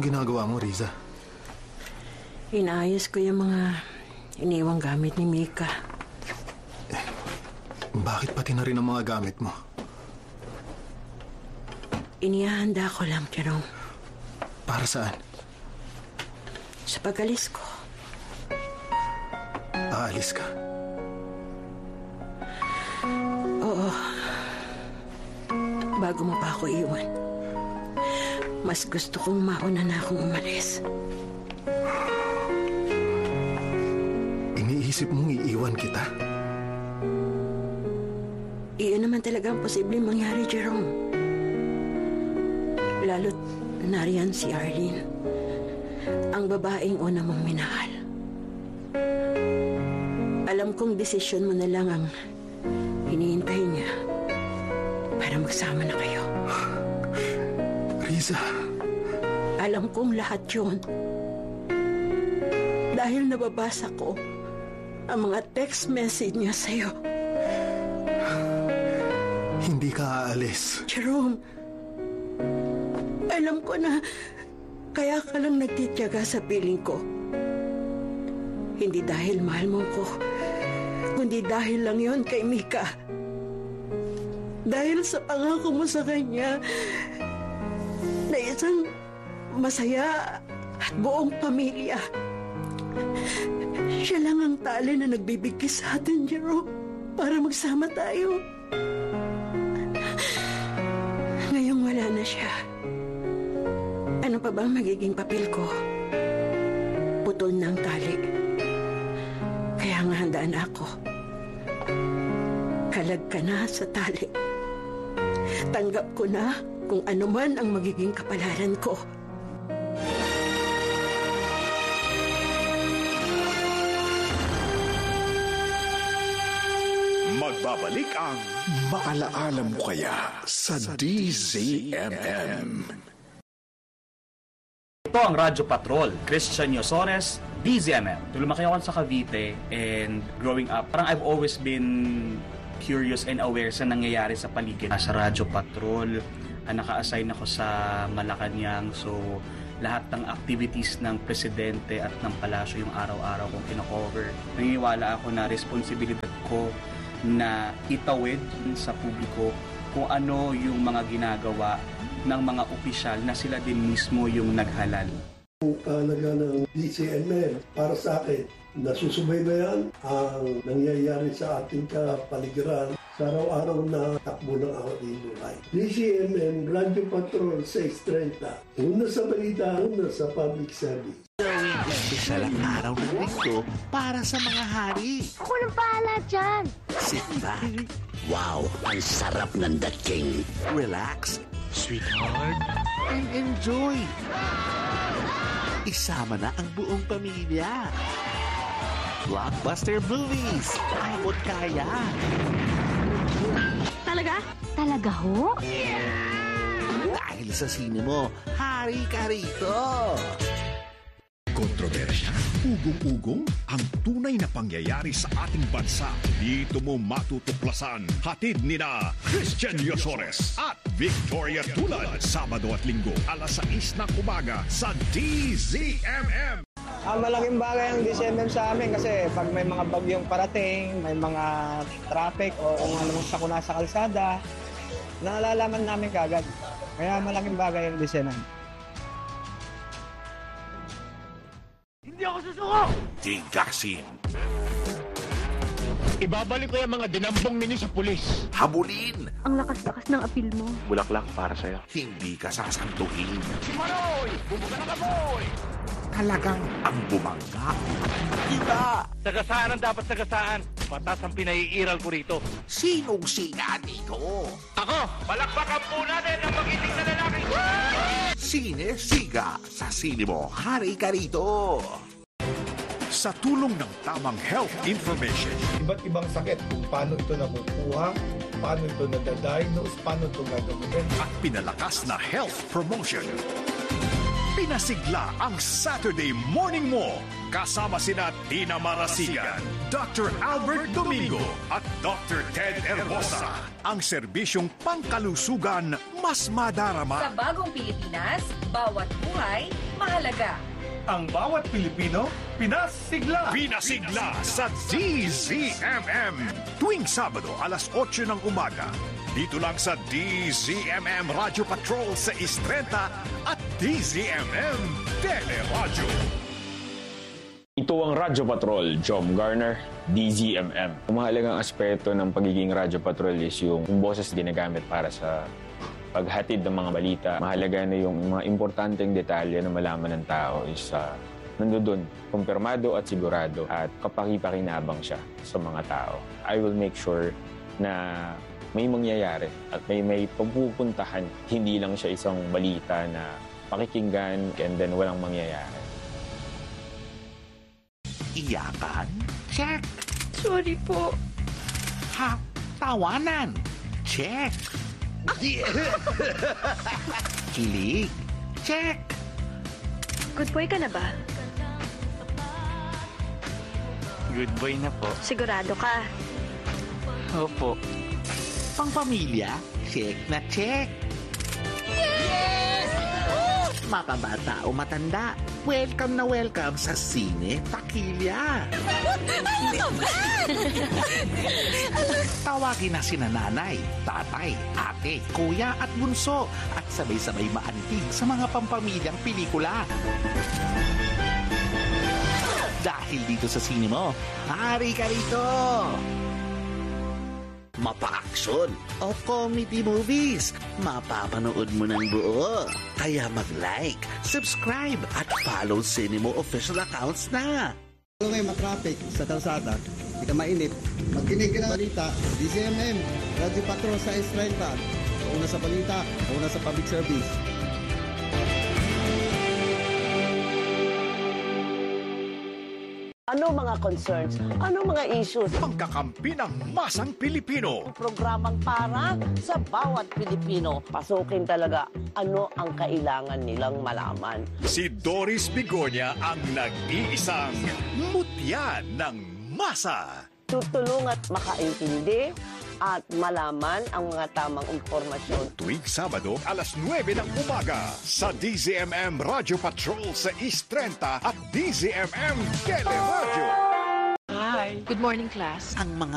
ginagawa mo, Riza? Inaayos ko yung mga iniwang gamit ni Mika. Bakit pati na rin ang mga gamit mo? Inihahanda ko lang, Jerome. Para saan? Sa pag-alis ko. Aalis ka? Oo. Bago mo pa ako iwan, mas gusto kong mauna na akong umalis. Iniisip mong iiwan kita? Iyon naman talaga ang posibleng mangyari, Jerome. Lalo't nariyan si Arlene, ang babaeng una mong minahal. Alam kong desisyon mo na lang ang hinihintay niya para magsama na kayo. Riza. Alam kong lahat yun. Dahil nababasa ko ang mga text message niya sa'yo. Hindi ka aalis. Jerome, alam ko na kaya ka lang nagtitiyaga sa piling ko. Hindi dahil mahal mo ko, kundi dahil lang yon kay Mika. Dahil sa pangako mo sa kanya na isang masaya at buong pamilya. Siya lang ang tali na nagbibigay sa atin, Jerome, para magsama tayo. Ngayong wala na siya, ano pa bang magiging papel ko? Putol ng tali. Kaya nga handaan ako. Kalag ka na sa tali. Tanggap ko na kung ano man ang magiging kapalaran ko. Magbabalik ang Maalaala Mo Kaya sa DZMM. Ito ang Radyo Patrol, Christian Yosones, DZMM. Lumaki ako sa Cavite and growing up, parang I've always been curious and aware sa nangyayari sa paligid. Sa Radyo Patrol, naka-assign ako sa Malacanang, so lahat ng activities ng presidente at ng palasyo yung araw-araw kong kino-cover. Naniniwala ako na responsibilidad ko na itawid sa publiko kung ano yung mga ginagawa ng mga opisyal na sila din mismo yung naghalal. Ang kahalaga ng DZMM para sa akin, nasusubaybayan ang nangyayari sa ating kapaligiran sa araw-araw na takbo ng ating buhay. DZMM, Radyo Patrol 630. Una sa balita, una sa public service. Gawing espesyal ang araw ng linggo para sa mga hari. Ako nang bahala dyan. Sit back. Wow, ang sarap ng dating. Relax, sweetheart, and enjoy. Isama na ang buong pamilya. Blockbuster movies. Abot kaya. Talaga? Talaga ho? Dahil sa sine mo, hari ka rito. Kontrobersya, ugong-ugong, ang tunay na pangyayari sa ating bansa. Dito mo matutuklasan. Hatid ni na Christian Yosores at Victoria Tulad. Sabado at Linggo, alas 6 ng umaga sa DZMM. Malaking bagay ang DZMM sa amin kasi pag may mga bagyong parating, may mga traffic o kung anong sakuna sa kalsada, nalalaman namin kagad. Kaya malaking bagay ang DZMM. Hindi ako susuko! Tigasin. Ibabalik ko yung mga dinambong ninyo sa pulis. Habulin. Ang lakas-lakas ng apil mo. Bulaklak para sa'yo. Hindi ka sasantuhin. Si Manoy! Bumuka ng kaboy! Talagang ang bumangga. Iba. Sagasaan ang dapat sagasaan. Patas ang pinaiiral ko rito. Sinong siga dito? Ako! Palakpakan po natin ang magiting na lalaki! Sine Siga. Sa sine mo, hari ka rito. Sa tulong ng tamang health information. Iba't ibang sakit kung paano ito nakukuha, paano ito nadadiagnose, paano ito gagawin. At pinalakas na health promotion. Pinasigla ang Saturday morning mo Kasama sina Tina Marasigan, Dr. Albert Domingo at Dr. Ted Herbosa. Ang serbisyong pangkalusugan mas madarama. Sa bagong Pilipinas, bawat buhay mahalaga. Ang bawat Pilipino, pinasigla. Pinasigla sa DZMM. Tuwing Sabado, alas 8 ng umaga. Dito lang sa DZMM Radio Patrol sa Istrenta at DZMM Teleradyo. Ito ang Radyo Patrol, Jom Garner, DZMM. Ang mahalagang aspeto ng pagiging Radyo Patrol is yung boses ginagamit para sa paghatid ng mga balita. Mahalaga na yung mga importanteng detalye na malaman ng tao is nandoon, kumpirmado at sigurado at kapakipakinabang siya sa mga tao. I will make sure na may mangyayari at may pagpupuntahan. Hindi lang siya isang balita na pakikinggan and then walang mangyayari. Iyakan? Check. Sorry po. Ha? Tawanan? Check. Kilig? Check. Good boy ka na ba? Good boy na po. Sigurado ka? Opo. Pangpamilya? Check na check. Yes! Mapabata o matanda, welcome na welcome sa Sine Takilya. Tawagin na sina nanay, tatay, ate, kuya at bunso at sabay-sabay maantig sa mga pampamilyang pelikula. Dahil dito sa sine mo, hari ka rito! Mapa-aksyon o comedy movies, mapapanood mo ng buo. Kaya mag-like, subscribe at follow Cinemo official accounts na. Kung kayo matraffic sa kalsada, hindi ka mainit, magkinig ka ng balita, DZMM, Radyo Patrol sa Estrenta. Una sa balita, una sa public service. Ano mga concerns? Ano mga issues? Pangkakampi ng masang Pilipino. Programang para sa bawat Pilipino. Pasukin talaga ano ang kailangan nilang malaman. Si Doris Bigonya ang nag-iisang mutya ng masa. Tutulong at makaintindi at malaman ang mga tamang impormasyon. Tuwing Sabado, alas 9 ng umaga sa DZMM Radio Patrol sa Istrenta at DZMM Teleradyo. Hi. Good morning, class. Ang mga